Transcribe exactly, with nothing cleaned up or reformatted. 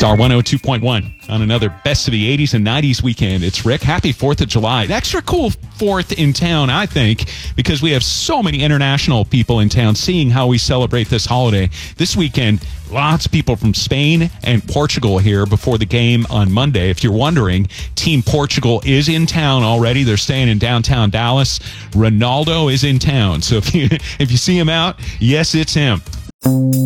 Star one oh two point one on another Best of the eighties and nineties weekend. It's Rick. Happy fourth of July. An extra cool fourth in town, I think, because we have so many international people in town seeing how we celebrate this holiday. This weekend, lots of people from Spain and Portugal here before the game on Monday. If you're wondering, Team Portugal is in town already. They're staying in downtown Dallas. Ronaldo is in town. So if you, if you see him out, yes, it's him.